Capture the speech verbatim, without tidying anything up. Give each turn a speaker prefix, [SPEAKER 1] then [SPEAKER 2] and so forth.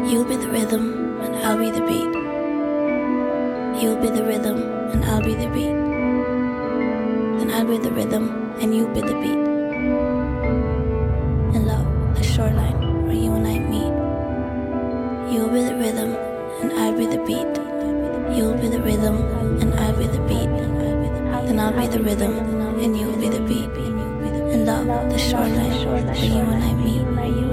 [SPEAKER 1] You'll be the rhythm and I'll be the beat. You'll be the rhythm and I'll be the beat. Then I'll be the rhythm and you'll be the beat. In love, the shoreline where you and I meet. You'll be the rhythm and I'll be the beat. You'll be the rhythm and I'll be the beat. Then I'll be the rhythm and you'll be the beat. In love, the shoreline where you and I meet.